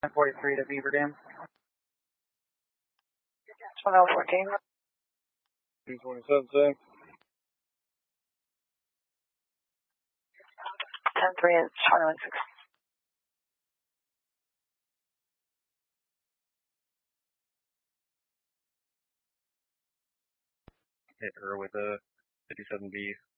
1043 to Beaver Dam. 1214. 227, same. 10-3 and 21-6. Hit her with a 57B.